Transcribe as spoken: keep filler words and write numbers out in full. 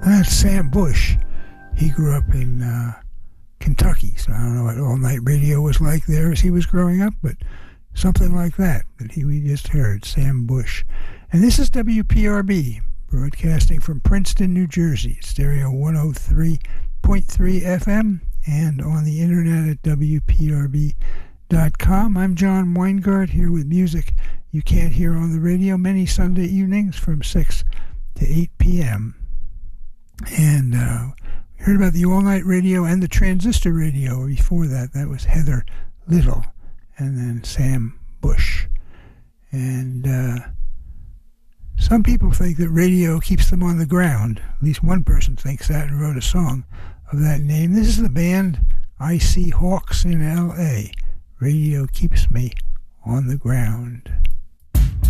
That's Sam Bush. He grew up in uh, Kentucky, so I don't know what all-night radio was like there as he was growing up, but something like that that he we just heard, Sam Bush. And this is W P R B, broadcasting from Princeton, New Jersey, stereo one oh three point three F M, and on the internet at W P R B dot com. I'm John Weingart, here with music you can't hear on the radio many Sunday evenings from six to eight p.m. And uh, we heard about the all-night radio and the transistor radio. Before that, that was Heather Little, and then Sam Bush. And uh, some people think that radio keeps them on the ground. At least one person thinks that and wrote a song of that name. This is the band I See Hawks in L A. Radio keeps me on the ground.